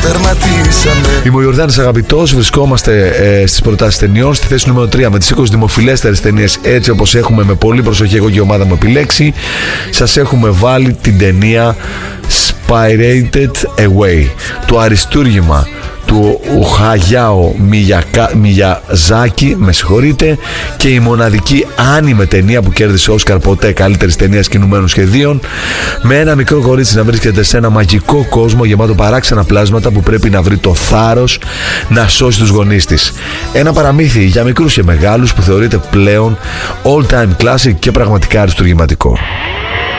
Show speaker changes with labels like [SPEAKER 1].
[SPEAKER 1] τερματίσαμε.
[SPEAKER 2] Είμαι ο Ιορδάνης Αγαπητός. Βρισκόμαστε στις προτάσεις ταινιών στη θέση νούμερο 3 με τις 20 δημοφιλέστερες ταινίες, έτσι όπως έχουμε με πολύ προσοχή εγώ και η ομάδα μου επιλέξει. Σας έχουμε βάλει την ταινία Spirited Away, το αριστούργημα του Χαγιάο Μιγιαζάκη, με συγχωρείτε, και η μοναδική άνιμε ταινία που κέρδισε Όσκαρ ποτέ καλύτερης ταινίας κινουμένων σχεδίων, με ένα μικρό κορίτσι να βρίσκεται σε ένα μαγικό κόσμο γεμάτο παράξενα πλάσματα που πρέπει να βρει το θάρρος να σώσει τους γονείς της. Ένα παραμύθι για μικρούς και μεγάλους που θεωρείται πλέον all time classic και πραγματικά αριστουργηματικό.